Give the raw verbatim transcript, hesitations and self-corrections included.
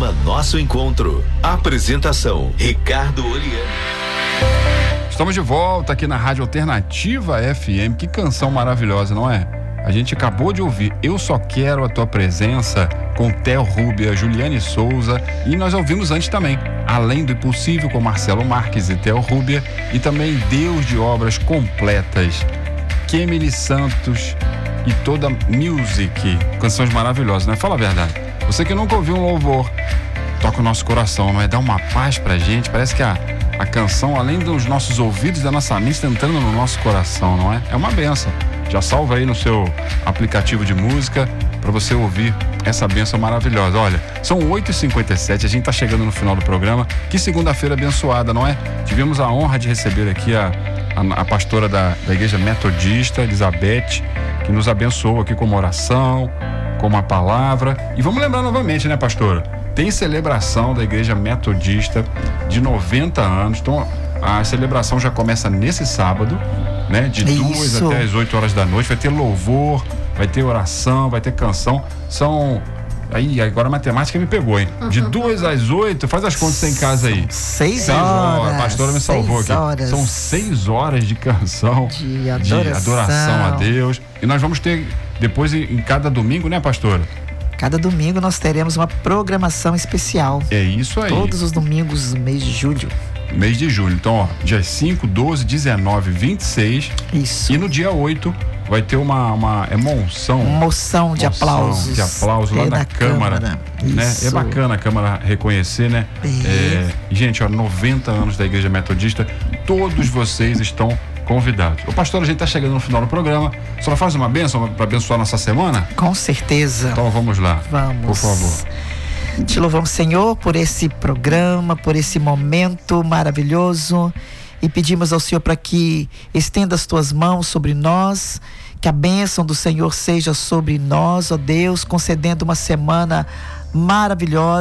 Programa Nosso Encontro. Apresentação: Ricardo Oliani. Estamos de volta aqui na Rádio Alternativa F M. Que canção maravilhosa, não é? A gente acabou de ouvir Eu Só Quero a Tua Presença, com Theo Rúbia, Juliane Souza, e nós ouvimos antes também Além do Impossível, com Marcelo Marques e Theo Rúbia, e também Deus de Obras Completas, Kemily Santos e toda Music. Canções maravilhosas, né? Fala a verdade. Você que nunca ouviu um louvor, toca o nosso coração, não é? Dá uma paz pra gente. Parece que a, a canção, além dos nossos ouvidos, da nossa mente, está entrando no nosso coração, não é? É uma bênção. Já salva aí no seu aplicativo de música para você ouvir essa bênção maravilhosa. Olha, são oito e cinquenta e sete, a gente tá chegando no final do programa. Que segunda-feira abençoada, não é? Tivemos a honra de receber aqui a, a, a pastora da, da Igreja Metodista, Elizabeth, que nos abençoou aqui com uma oração, com uma palavra. E vamos lembrar novamente, né, pastora? Tem celebração da Igreja Metodista de noventa anos. Então, a celebração já começa nesse sábado, né? De duas até as oito horas da noite. Vai ter louvor, vai ter oração, vai ter canção. São... Aí, agora a matemática me pegou, hein? De duas às oito, faz as contas em casa aí. Seis, seis horas. horas. A pastora me salvou seis aqui. Horas. São seis horas de canção, de adoração. de adoração a Deus. E nós vamos ter depois em cada domingo, né, pastora? Cada domingo nós teremos uma programação especial. É isso aí. Todos os domingos do mês de julho. Mês de julho. Então, ó, dia cinco, doze, dezenove, vinte e seis. Isso. E no dia oito vai ter uma, uma emoção. Moção de moção aplausos. De aplausos lá é na Câmara. Câmara né? É bacana a Câmara reconhecer, né? É. É, gente, ó, noventa anos da Igreja Metodista. Todos vocês estão convidados. O pastor, a gente está chegando no final do programa. A senhora faz uma bênção para abençoar nossa semana? Com certeza. Então vamos lá. Vamos. Por favor. Te louvamos, Senhor, por esse programa, por esse momento maravilhoso, e pedimos ao Senhor para que estenda as tuas mãos sobre nós, que a bênção do Senhor seja sobre nós, ó Deus, concedendo uma semana maravilhosa.